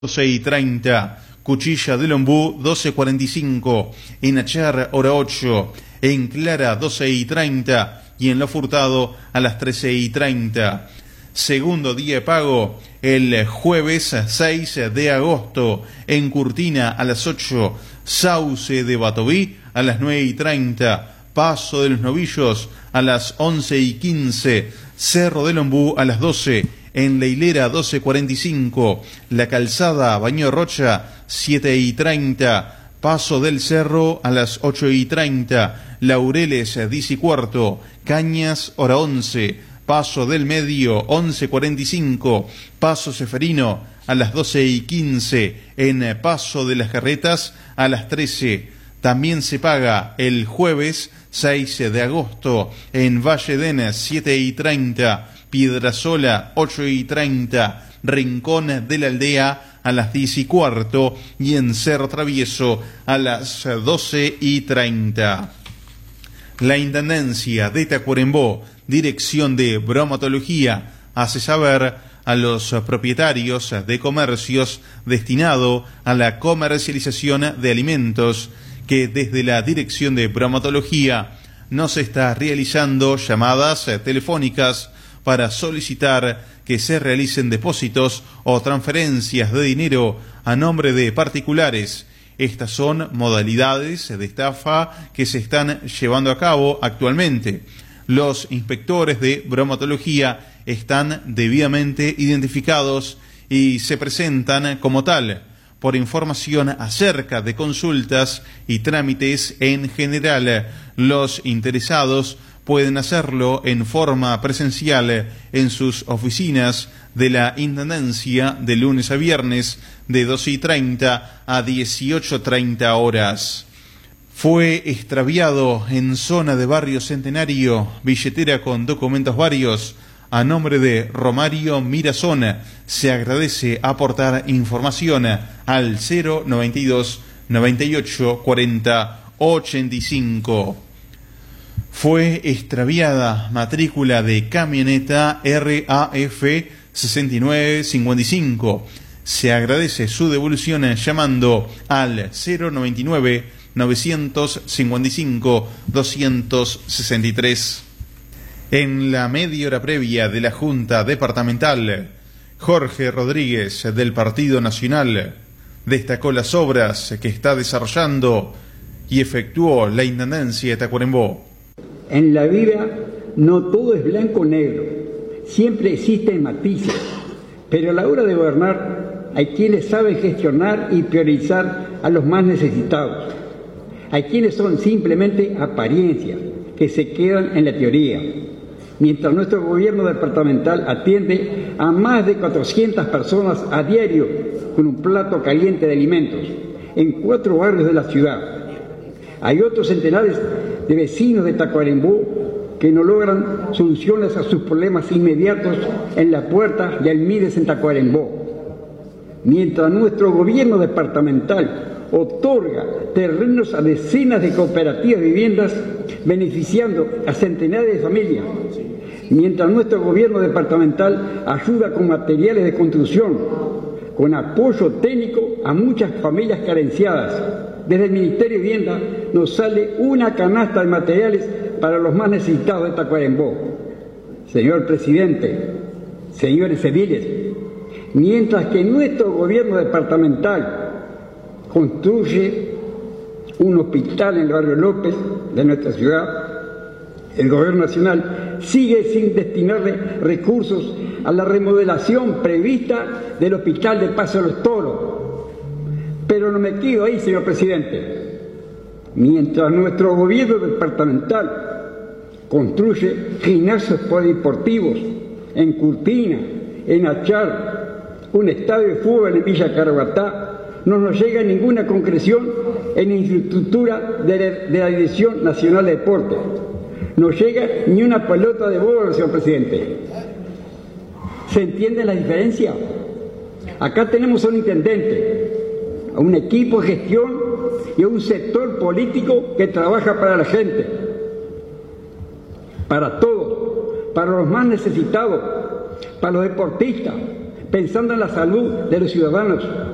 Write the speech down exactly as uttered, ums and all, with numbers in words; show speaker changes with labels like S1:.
S1: doce y treinta, Cuchilla del Ombú doce cuarenta y cinco, en Achar hora ocho, en Clara doce y treinta y en Lo Furtado a las trece y treinta. Segundo día de pago el jueves seis de agosto, en Curtina a las ocho, Sauce de Batoví a las nueve y treinta, Paso de los Novillos a las once y quince, Cerro del Ombú a las doce, en La Hilera doce cuarenta y cinco, La Calzada Baño Rocha siete y treinta, Paso del Cerro a las ocho y treinta, Laureles diez y cuarto, Cañas hora once, Paso del Medio once cuarenta y cinco, Paso Seferino a las doce y quince, en Paso de las Carretas a las trece. También se paga el jueves seis de agosto en Valle Denes siete y treinta, Piedrasola ocho y treinta, Rincón de la Aldea a las diez y cuarto y en Cerro Travieso a las doce y treinta. La Intendencia de Tacuarembó, Dirección de Bromatología, hace saber a los propietarios de comercios destinado a la comercialización de alimentos que desde la Dirección de Bromatología no se está realizando llamadas telefónicas para solicitar que se realicen depósitos o transferencias de dinero a nombre de particulares. Estas son modalidades de estafa que se están llevando a cabo actualmente. Los inspectores de bromatología están debidamente identificados y se presentan como tal. Por información acerca de consultas y trámites en general, los interesados pueden hacerlo en forma presencial en sus oficinas de la Intendencia de lunes a viernes de doce y treinta a dieciocho treinta horas. Fue extraviado en zona de Barrio Centenario, billetera con documentos varios, a nombre de Romario Mirazón. Se agradece aportar información al cero noventa y dos noventa y ocho cuarenta ochenta y cinco. Fue extraviada matrícula de camioneta R A F sesenta y nueve cincuenta y cinco. Se agradece su devolución llamando al cero noventa y nueve novecientos cincuenta y cinco doscientos sesenta y tres. En la media hora previa de la Junta Departamental, Jorge Rodríguez del Partido Nacional destacó las obras que está desarrollando y efectuó la Intendencia de Tacuarembó.
S2: En la vida no todo es blanco o negro, siempre existen matices, pero a la hora de gobernar hay quienes saben gestionar y priorizar a los más necesitados. Hay quienes son simplemente apariencias que se quedan en la teoría, mientras nuestro gobierno departamental atiende a más de cuatrocientas personas a diario con un plato caliente de alimentos en cuatro barrios de la ciudad. Hay otros centenares de vecinos de Tacuarembó que no logran soluciones a sus problemas inmediatos en La Puerta y Almides en Tacuarembó. Mientras nuestro gobierno departamental otorga terrenos a decenas de cooperativas de viviendas beneficiando a centenares de familias, mientras nuestro gobierno departamental ayuda con materiales de construcción, con apoyo técnico a muchas familias carenciadas. Desde el Ministerio de Vivienda nos sale una canasta de materiales para los más necesitados de Tacuarembó. Señor Presidente, señores ediles, mientras que nuestro gobierno departamental construye un hospital en el barrio López de nuestra ciudad, el gobierno nacional sigue sin destinarle recursos a la remodelación prevista del hospital de Paso de los Toros. Pero no me quedo ahí, señor presidente. Mientras nuestro gobierno departamental construye gimnasios polideportivos en Curtina, en Achar, un estadio de fútbol en Villa Caraguatá, no nos llega ninguna concreción en infraestructura de la, de la Dirección Nacional de Deportes. No llega ni una pelota de bola, señor presidente. ¿Se entiende la diferencia? Acá tenemos a un intendente, a un equipo de gestión y a un sector político que trabaja para la gente, para todos, para los más necesitados, para los deportistas, pensando en la salud de los ciudadanos.